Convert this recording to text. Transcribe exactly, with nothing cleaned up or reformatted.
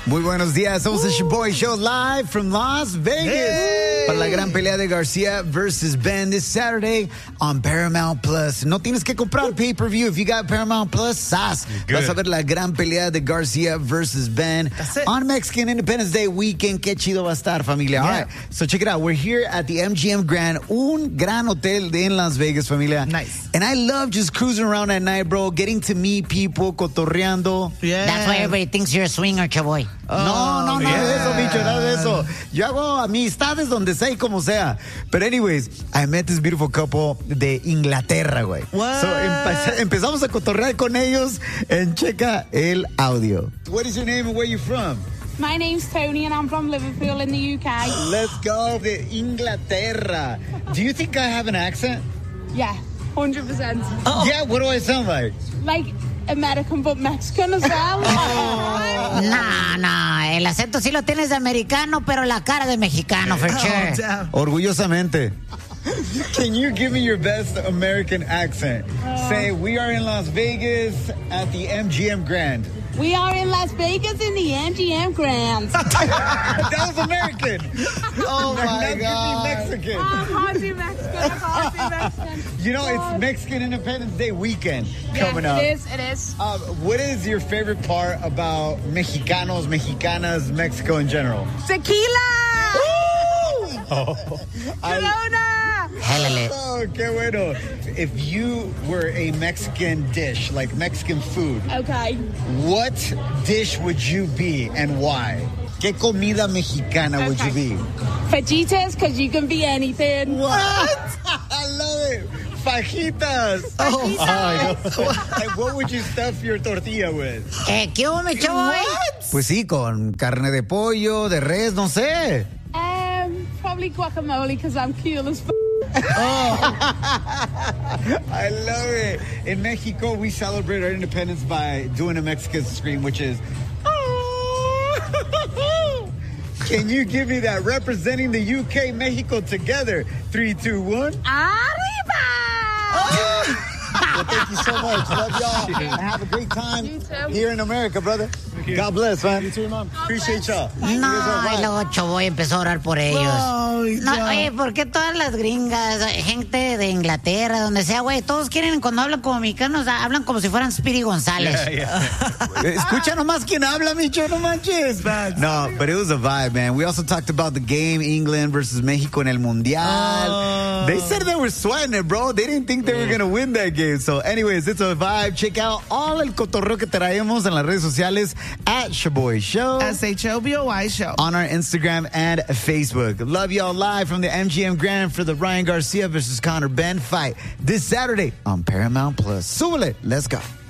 Muy buenos días, somos el Shaboy Show live from Las Vegas. Hey. Para la gran pelea de Garcia versus Ben this Saturday on Paramount Plus. No tienes que comprar pay-per-view. If you got Paramount Plus, sas. Vas a ver la gran pelea de Garcia versus Ben on Mexican Independence Day weekend. Qué chido va a estar, familia. Yeah. All right, so check it out. We're here at the M G M Grand, un gran hotel en Las Vegas, familia. Nice. And I love just cruising around at night, bro, getting to meet people, cotorreando. Yeah. That's why everybody thinks you're a swinger, Chaboy. Oh, no, no, nada yeah. de eso, bicho, nada de eso. Yo hago amistades donde sea y como sea. But anyways, I met this beautiful couple de Inglaterra, güey. So empe- empezamos a cotorrear con ellos and checa el audio. What is your name and where you from? My name's Tony and I'm from Liverpool in the U K. Let's go de Inglaterra. Do you think I have an accent? Yeah, one hundred percent. Oh. Yeah, what do I sound like? Like American but Mexican as well. Oh. No, no, el acento sí lo tienes de americano, pero la cara de mexicano, for sure. Oh, orgullosamente. Can you give me your best American accent? Uh, Say, we are in Las Vegas at the M G M Grand. We are in Las Vegas in the M G M Grand. That was American. Oh, my now God. Give me Mexican. I can't do Mexican. I can't do Mexican. You know, oh. It's Mexican Independence Day weekend yeah, coming up. it is, it is. Um, what is your favorite part about Mexicanos, Mexicanas, Mexico in general? Tequila! Oh, Corona! Hélele. Oh, qué bueno. If you were a Mexican dish, like Mexican food, okay, what dish would you be and why? ¿Qué comida mexicana okay. would you be? Fajitas, because you can be anything. What? I love it. Fajitas. Oh, oh And what would you stuff your tortilla with? Eh, ¿Qué hubo, mi Chaboy? Pues sí, con carne de pollo, de res, no sé. Um, probably guacamole, because I'm cool as f***. Oh. I love it. In Mexico, we celebrate our independence by doing a Mexican scream, which is, oh. Can you give me that representing the U K, Mexico together? Three, two, one. Arriba! Oh. Well, thank you so much. Love y'all. And have a great time here in America, brother. God bless, man. You too, Mom. Appreciate y'all. No, y luego Chaboy empezó a orar por ellos. Oh, no, oye, ¿por qué todas las gringas, gente de Inglaterra, donde sea, güey, todos quieren, cuando hablan como mexicanos, hablan como si fueran Speedy González? Yeah, yeah. Escucha nomás quién habla, Micho, no manches. No, but it was a vibe, man. We also talked about the game, England versus Mexico en el Mundial. Oh. They said they were sweating it, bro. They didn't think they were going to win that game. So anyways, it's a vibe. Check out all el cotorreo que traemos en las redes sociales at Shaboy Show. S H O B O Y Show. On our Instagram and Facebook. Love y'all live from the M G M Grand for the Ryan Garcia versus Conor Ben fight this Saturday on Paramount Plus. Súbele. Let's go.